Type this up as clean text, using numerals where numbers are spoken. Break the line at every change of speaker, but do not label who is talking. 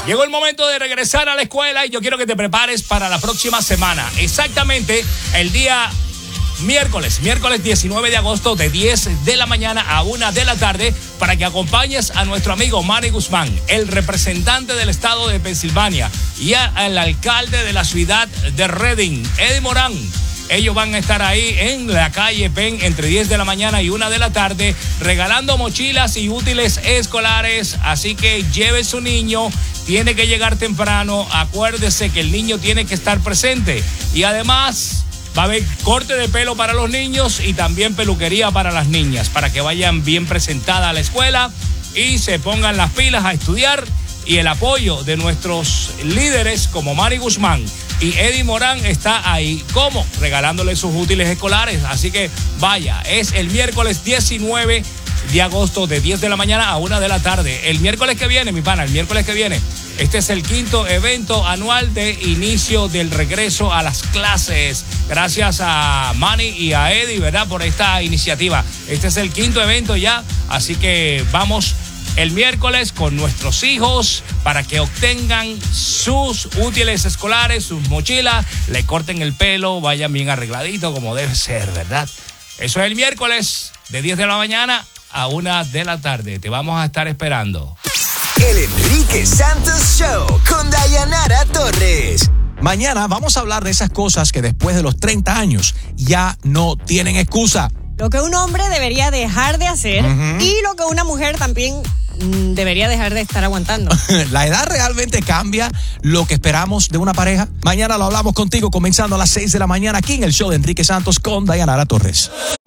Llegó el momento de regresar a la escuela y yo quiero que te prepares para la próxima semana. Exactamente el día miércoles 19 de agosto de 10 de la mañana a 1 de la tarde para que acompañes a nuestro amigo Manny Guzmán, el representante del estado de Pensilvania, y al alcalde de la ciudad de Reading, Eddie Morán. Ellos van a estar ahí en la calle Penn entre 10 de la mañana y 1 de la tarde regalando mochilas y útiles escolares. Así que lleve su niño, tiene que llegar temprano. Acuérdese que el niño tiene que estar presente. Y además va a haber corte de pelo para los niños y también peluquería para las niñas, para que vayan bien presentadas a la escuela y se pongan las pilas a estudiar. Y el apoyo de nuestros líderes como Manny Guzmán y Eddie Morán está ahí, como regalándole sus útiles escolares. Así que vaya, es el miércoles 19 de agosto de 10 de la mañana a 1 de la tarde. El miércoles que viene, mi pana, el miércoles que viene. Este es el 5º evento anual de inicio del regreso a las clases. Gracias a Manny y a Eddie, ¿verdad?, por esta iniciativa. Este es el 5º evento ya, así que vamos el miércoles con nuestros hijos para que obtengan sus útiles escolares, sus mochilas, le corten el pelo, vayan bien arregladitos como debe ser, ¿verdad? Eso es el miércoles de 10 de la mañana a 1 de la tarde. Te vamos a estar esperando.
El Enrique Santos Show con Dayanara Torres.
Mañana vamos a hablar de esas cosas que después de los 30 años ya no tienen excusa.
Lo que un hombre debería dejar de hacer y lo que una mujer también debería dejar de estar aguantando.
¿La edad realmente cambia lo que esperamos de una pareja? Mañana lo hablamos contigo comenzando a las 6 de la mañana aquí en el show de Enrique Santos con Dayanara Torres.